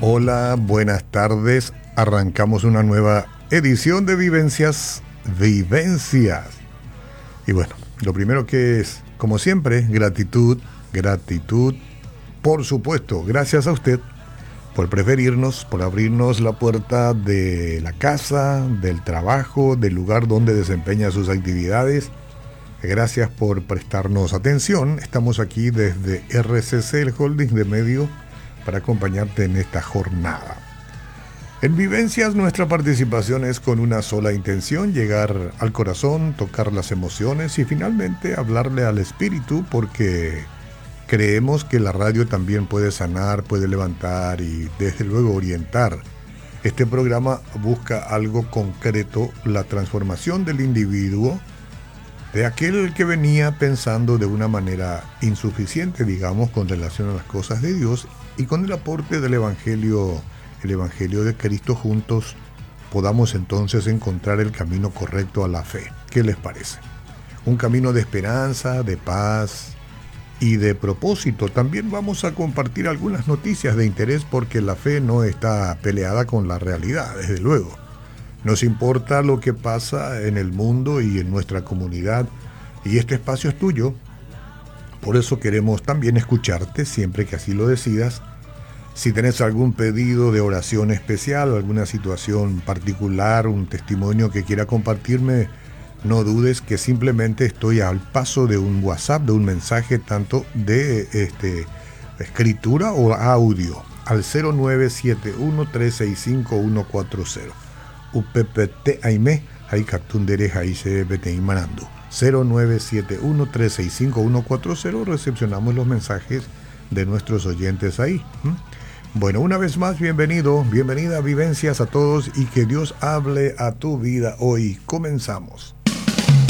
Hola, buenas tardes. Arrancamos una nueva edición de Vivencias. Y bueno, lo primero que es, como siempre, gratitud. Por supuesto, gracias a usted por preferirnos, por abrirnos la puerta de la casa, del trabajo, del lugar donde desempeña sus actividades. Gracias por prestarnos atención. Estamos aquí desde RCC, el holding de medio, para acompañarte en esta jornada. En Vivencias nuestra participación es con una sola intención: llegar al corazón, tocar las emociones y finalmente hablarle al espíritu, porque creemos que la radio también puede sanar, puede levantar y desde luego orientar. Este programa busca algo concreto: la transformación del individuo, de aquel que venía pensando de una manera insuficiente, digamos, con relación a las cosas de Dios, y con el aporte del Evangelio de Cristo, juntos podamos entonces encontrar el camino correcto a la fe. ¿Qué les parece? Un camino de esperanza, de paz y de propósito. También vamos a compartir algunas noticias de interés, porque la fe no está peleada con la realidad, desde luego. Nos importa lo que pasa en el mundo y en nuestra comunidad, y este espacio es tuyo. Por eso queremos también escucharte siempre que así lo decidas. Si tenés algún pedido de oración especial o alguna situación particular, un testimonio que quiera compartirme, no dudes que simplemente estoy al paso de un WhatsApp, de un mensaje, tanto de escritura o audio, al 0971-365-140. UPPT Aime, ahí Cactundere, ahí se vete manando. 0971-365-140, recepcionamos los mensajes de nuestros oyentes ahí. Bueno, una vez más, bienvenida a Vivencias a todos, y que Dios hable a tu vida hoy. Comenzamos.